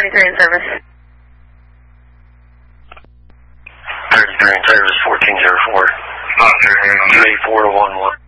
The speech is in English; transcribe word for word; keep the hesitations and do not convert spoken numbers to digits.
thirty-three in service. thirty-three in service, fourteen zero four. two eight four to one one.